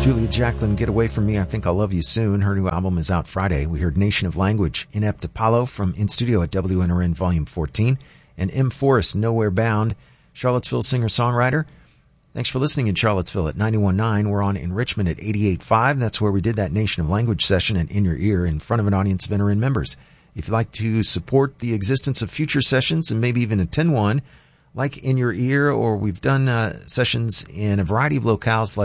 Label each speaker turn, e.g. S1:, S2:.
S1: Julia Jacqueline, Get Away From Me, I Think I'll Love You Soon. Her new album is out Friday. We heard Nation of Language, Inept Apollo from In Studio at WNRN Volume 14, and M. Forrest, Nowhere Bound, Charlottesville singer-songwriter. Thanks for listening in Charlottesville at 91.9. We're on in Richmond at 88.5. That's where we did that Nation of Language session and In Your Ear in front of an audience of NRN members. If you'd like to support the existence of future sessions and maybe even attend one, like In Your Ear, or we've done sessions in a variety of locales like